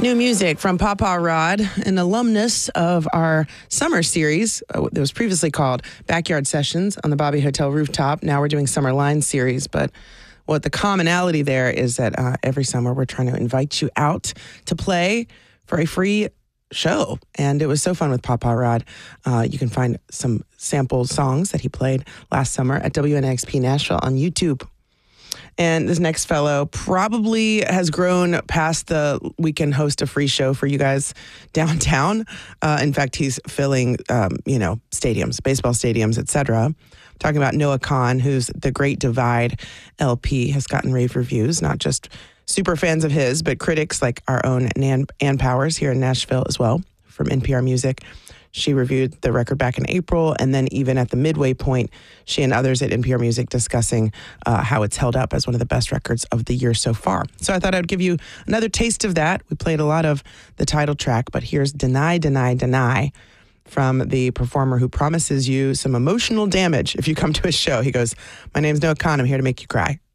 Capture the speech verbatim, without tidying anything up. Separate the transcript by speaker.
Speaker 1: New music from Papa Rod, an alumnus of our summer series uh, that was previously called Backyard Sessions on the Bobby Hotel rooftop. Now we're doing Summer Line series, but what the commonality there is that uh, every summer we're trying to invite you out to play for a free show. And it was so fun with Papa Rod. Uh, you can find some sample songs that he played last summer at W N X P Nashville on YouTube. And this next fellow probably has grown past the we can host a free show for you guys downtown. Uh, in fact, he's filling, um, you know, stadiums, baseball stadiums, et cetera. Talking about Noah Kahan, who's The Great Divide L P, has gotten rave reviews, not just super fans of his, but critics like our own Nan, Ann Powers here in Nashville as well from N P R Music. She reviewed the record back in April, and then even at the midway point, she and others at N P R Music discussing uh, how it's held up as one of the best records of the year so far. So I thought I'd give you another taste of that. We played a lot of the title track, but here's Deny, Deny, Deny from the performer who promises you some emotional damage if you come to his show. He goes, "My name's Noah Kahan. I'm here to make you cry."